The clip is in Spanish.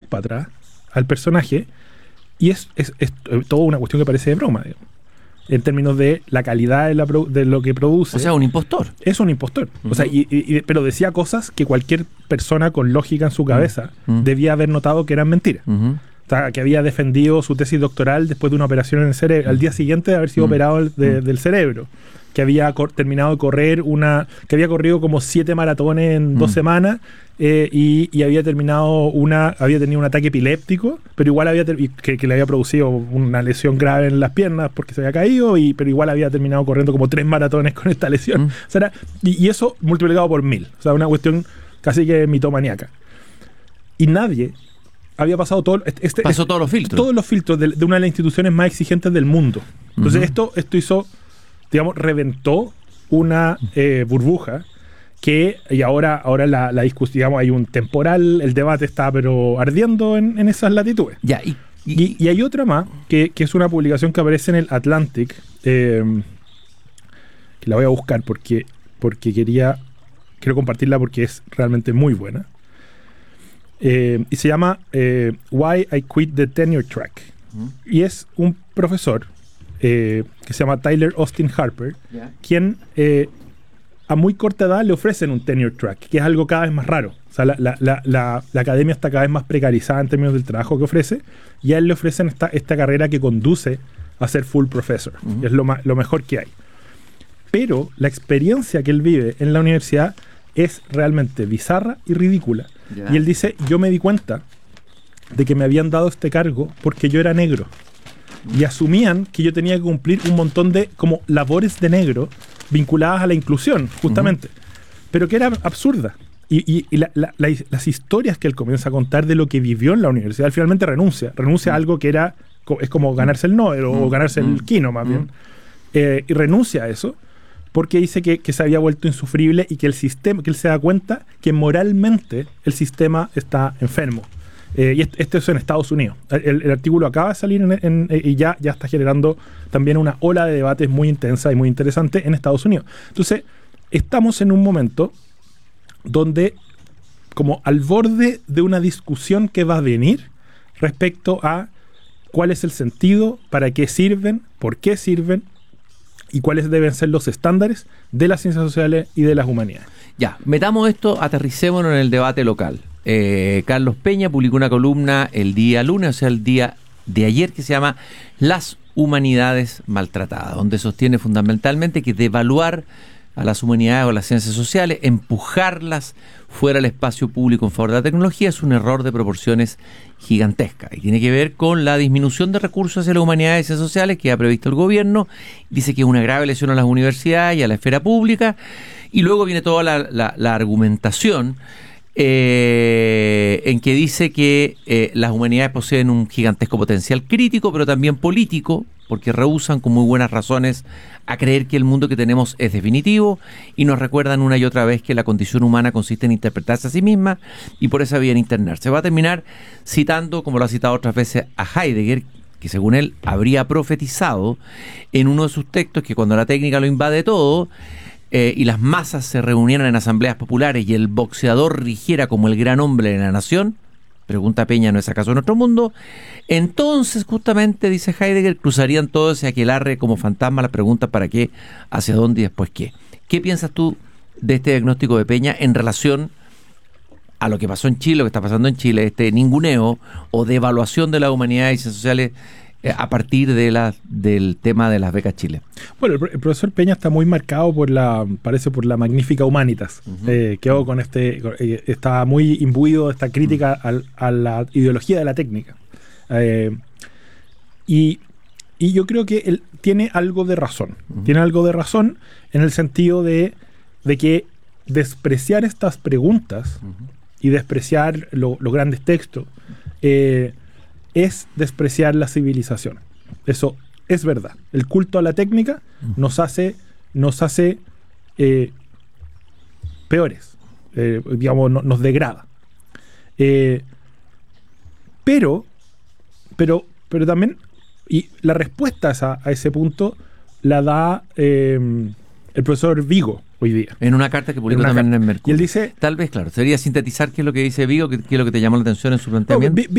para atrás al personaje y es toda una cuestión que parece de broma, digamos, en términos de la calidad de lo que produce. O sea, un impostor. Es un impostor. O sea, pero decía cosas que cualquier persona con lógica en su cabeza debía haber notado que eran mentiras. O sea, que había defendido su tesis doctoral después de una operación en el cerebro, al día siguiente de haber sido operado del cerebro. Que había terminado de correr que había corrido como 7 maratones en 2 semanas y había tenido un ataque epiléptico, pero igual que le había producido una lesión grave en las piernas porque se había caído, pero igual había terminado corriendo como 3 maratones con esta lesión. O sea, y eso multiplicado por 1000. O sea, una cuestión casi que mitomaníaca. Y nadie había pasado pasó todos los filtros. Todos los filtros de una de las instituciones más exigentes del mundo. Entonces esto hizo, digamos, reventó una burbuja y ahora la discusión, digamos, hay un temporal, el debate está pero ardiendo en esas latitudes. Ya, y hay otra más, que es una publicación que aparece en el Atlantic, que la voy a buscar porque quiero compartirla porque es realmente muy buena. Y se llama Why I Quit the Tenure Track. Y es un profesor que se llama Tyler Austin Harper, quien a muy corta edad le ofrecen un tenure track, que es algo cada vez más raro. O sea, la academia está cada vez más precarizada en términos del trabajo que ofrece, y a él le ofrecen esta carrera que conduce a ser full professor. Y es lo mejor que hay. Pero la experiencia que él vive en la universidad es realmente bizarra y ridícula. Y él dice, yo me di cuenta de que me habían dado este cargo porque yo era negro. Y asumían que yo tenía que cumplir un montón de como labores de negro vinculadas a la inclusión, justamente. Pero que era absurda. Y las historias que él comienza a contar de lo que vivió en la universidad, él finalmente renuncia a algo que es como ganarse el Nobel o ganarse el Kino, más bien. Y renuncia a eso porque dice que se había vuelto insufrible y que el sistema, que él se da cuenta que moralmente el sistema está enfermo. Y esto es en Estados Unidos. El artículo acaba de salir y ya está generando también una ola de debates muy intensa y muy interesante en Estados Unidos. Entonces, estamos en un momento donde, como al borde de una discusión que va a venir respecto a cuál es el sentido, para qué sirven, por qué sirven y cuáles deben ser los estándares de las ciencias sociales y de las humanidades. Ya, metamos esto, aterricémonos en el debate local. Carlos Peña publicó una columna el día lunes, o sea, el día de ayer, que se llama Las humanidades maltratadas, donde sostiene fundamentalmente que devaluar a las humanidades o las ciencias sociales, empujarlas fuera del espacio público en favor de la tecnología, es un error de proporciones gigantescas y tiene que ver con la disminución de recursos hacia las humanidades y ciencias sociales que ha previsto el gobierno. Dice que es una grave lesión a las universidades y a la esfera pública, y luego viene toda la argumentación en que dice que las humanidades poseen un gigantesco potencial crítico, pero también político, porque rehúsan con muy buenas razones a creer que el mundo que tenemos es definitivo, y nos recuerdan una y otra vez que la condición humana consiste en interpretarse a sí misma y por esa vía en internarse. Va a terminar citando, como lo ha citado otras veces, a Heidegger, que según él habría profetizado en uno de sus textos que cuando la técnica lo invade todo, y las masas se reunieran en asambleas populares y el boxeador rigiera como el gran hombre de la nación, pregunta Peña, ¿no es acaso nuestro mundo? Entonces, justamente, dice Heidegger, cruzarían todos ese aquelarre como fantasma las preguntas ¿para qué?, hacia dónde y después qué. ¿Qué piensas tú de este diagnóstico de Peña en relación a lo que pasó en Chile, lo que está pasando en Chile, este ninguneo o devaluación de la humanidad y ciencias sociales a partir del tema de las becas Chile? Bueno, el profesor Peña está muy marcado por la Magnífica Humanitas. Quedó con está muy imbuido de esta crítica a la ideología de la técnica. Y yo creo que él tiene algo de razón. Tiene algo de razón en el sentido de que despreciar estas preguntas y despreciar los grandes textos es despreciar la civilización. Eso es verdad. El culto a la técnica nos hace peores, digamos, nos degrada. Pero también, y la respuesta a ese punto la da el profesor Vigo hoy día. En una carta que publicó también en el Mercurio. Y él dice... Tal vez, claro, sería sintetizar qué es lo que dice Vigo, qué es lo que te llamó la atención en su planteamiento.